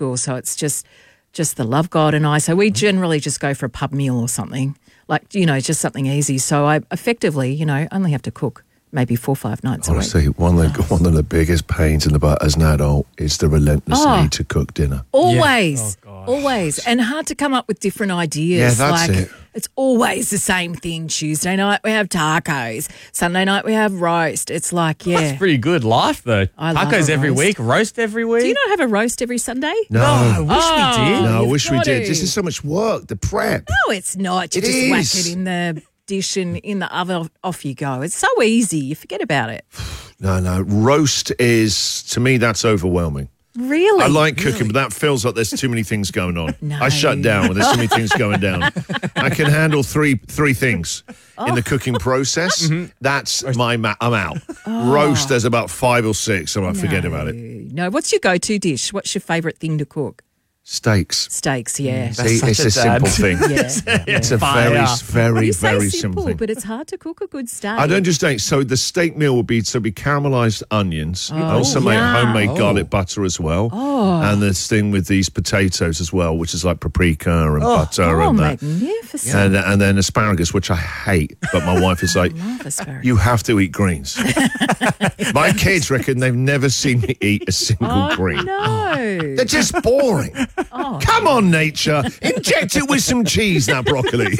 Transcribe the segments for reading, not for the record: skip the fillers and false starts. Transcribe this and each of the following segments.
school, so it's just the love God and I. So we generally just go for a pub meal or something, like, just something easy. So I effectively, only have to cook maybe 4 or 5 nights a week. Honestly, one of the biggest pains in the butt as an adult is the relentless need to cook dinner. Always. Always. And hard to come up with different ideas. Yeah, that's it. It's always the same thing. Tuesday night we have tacos. Sunday night we have roast. It's like, That's pretty good life, though. I love Tacos a every roast. week, roast every week. Do you not have a roast every Sunday? No. I wish we did. No, I you've wish we got did. to. This is so much work, the prep. No, it's not. You It just whack is. it in the dish and in the oven, off you go. It's so easy. You forget about it. No. Roast is, to me, that's overwhelming. Really? I like cooking, but that feels like there's too many things going on. No. I shut down when there's too many things going down. I can handle three things in the cooking process. That's I'm out. Roast, there's about 5 or 6, so I forget about it. No. What's your go-to dish? What's your favourite thing to cook? Steaks. Steaks, yeah. See, such it's a a simple dad. thing. Yeah. It's a Fire. very, You say very simple, simple thing. but it's hard to cook a good steak. I don't just think so. The steak meal will be caramelized onions. I also make yum. homemade garlic butter as well, and this thing with these potatoes as well, which is like paprika and butter Oh, and that, magnificent. and then asparagus, which I hate, but my wife is like, Love asparagus. you have to eat greens. My kids reckon they've never seen me eat a single green. No. They're just boring. Come on, nature. Inject it with some cheese, that broccoli.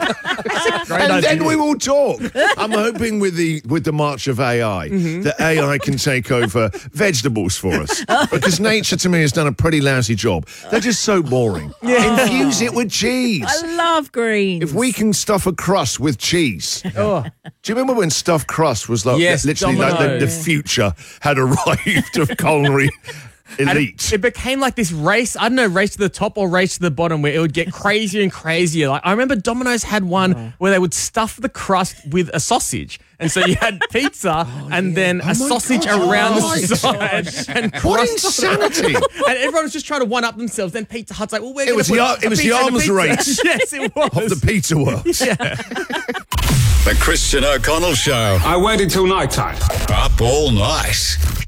And then we will talk. I'm hoping with the march of AI, that AI can take over vegetables for us. Because nature, to me, has done a pretty lousy job. They're just so boring. Infuse it with cheese. I love greens. If we can stuff a crust with cheese. Do you remember when stuffed crust was like Yes, literally like the Domino's. future had arrived of culinary And elite? it became like this race, I don't know, race to the top or race to the bottom, where it would get crazier and crazier. Like I remember Domino's had one where they would stuff the crust with a sausage. And so you had pizza and then a sausage around the side. And What crust insanity! and everyone was just trying to one-up themselves. Then Pizza Hut's like, well, we're It was the arms race Yes, it was. of the pizza world. The Christian O'Connell Show. I waited till night time. Up all night.